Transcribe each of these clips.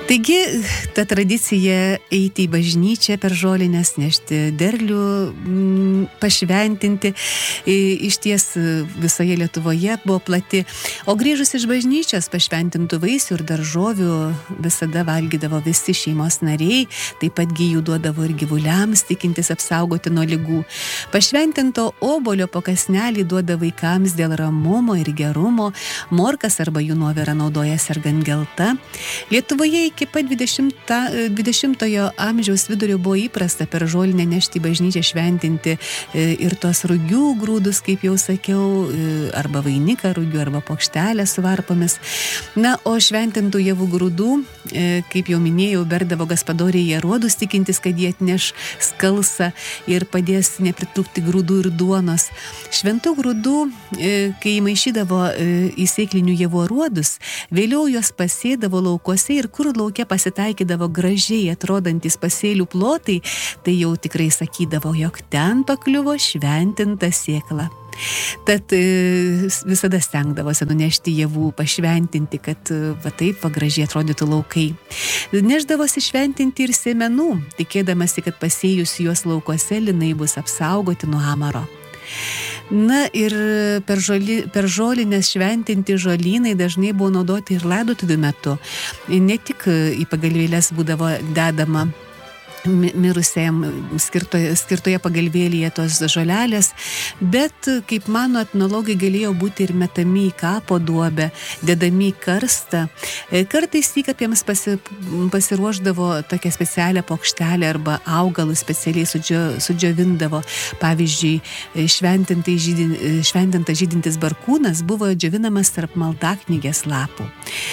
Taigi, ta tradicija eiti į bažnyčią per žolines, nešti derlių, pašventinti, iš ties visoje Lietuvoje buvo plati. O grįžus iš bažnyčios pašventintų vaisių ir daržovių visada valgydavo visi šeimos nariai, taip pat gijų duodavo ir gyvuliams, tikintis apsaugoti nuo ligų. Pašventinto obolio po kąsnelį duoda vaikams dėl ramumo ir gerumo, morkas arba jų nuovirą naudoja sergant gelta. Lietuvoje iki pat 20-ojo amžiaus vidurio buvo įprasta per žolinę nešti į bažnyčią šventinti ir tos rugių grūdus, kaip jau sakiau, arba vainiką rugių, arba plokštelę su varpomis. Na, o šventintų javų grūdų, kaip jau minėjau, berdavo gaspadoriai aruodus, tikintis, kad jie atneš skalsą ir padės nepritrūkti grūdų ir duonos. Šventų grūdų, kai įmaišydavo į sėklinių javų aruodus, vėliau juos pasėdavo laukuose ir kur lauke pasitaikydavo gražiai atrodantys pasėlių plotai, tai jau tikrai sakydavo, jog ten pakliuvo šventinta sėkla. Tad visada stengdavosi nunešti javų, pašventinti, kad taip gražiai atrodytų laukai. Neždavosi šventinti ir sėmenų, tikėdamasi, kad pasėjus juos laukuose linai bus apsaugoti nuo amaro. Na ir per žolinės šventinti žolynai dažnai buvo naudoti ir laidotuvių metu. Ne tik į pagalvėlės būdavo dedama mirusiam skirtoje pagalvėlyje tos žolelės, bet, kaip mano etnologai, galėjo būti ir metami į kapo duobę, dedami į karstą. Kartais įkapėms pasiruošdavo tokią specialią plokštelę arba augalus specialiai sudžiovindavo. Pavyzdžiui, šventintas žydintis barkūnas buvo džiovinamas tarp maldaknygės lapų.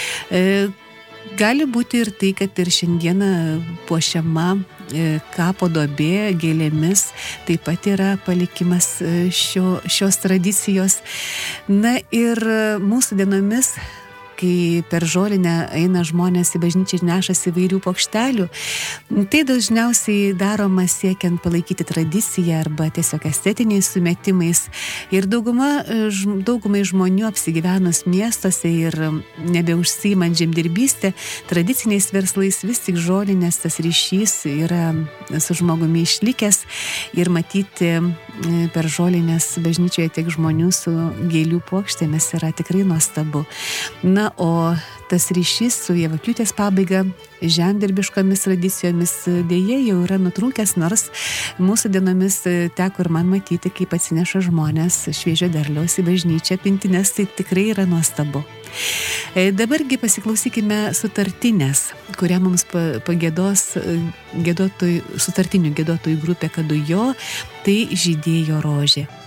Gali būti ir tai, kad ir šiandieną puošiama kapo duobė gėlėmis, taip pat yra palikimas šios tradicijos. Na ir mūsų dienomis, kai per žolinę eina žmonės į bažnyčią ir nešasi įvairių plokštelių, tai dažniausiai daroma siekiant palaikyti tradiciją arba tiesiog estetiniais sumetimais. Ir daugumai žmonių apsigyvenus miestuose ir nebeužsiimant žemdirbystę, tradiciniais verslais vis tik žolinės tas ryšys yra su žmogumi išlikęs ir matyti per žolinės bažnyčioje tiek žmonių su gėlių puokštėmis yra tikrai nuostabu. Na, o tas ryšys su Javakiūtės pabaiga žemdirbiškomis tradicijomis dėja jau yra nutrūkęs, nors mūsų dienomis teko ir man matyti, kaip atsineša žmonės šviežio derliaus į bažnyčią pintines, tai tikrai yra nuostabu. Dabargi pasiklausykime sutartinės, kurią mums pagiedos sutartinių giedotojų grupė Kadujo, tai žydėjo rožė.